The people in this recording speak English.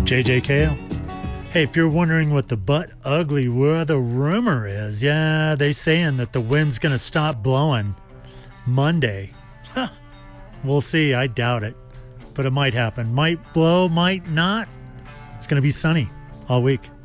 JJ Kale. Hey, if you're wondering what the butt ugly weather rumor is, yeah, they saying that the wind's going to stop blowing Monday. We'll see. I doubt it, but it might happen. Might blow, might not. It's going to be sunny all week.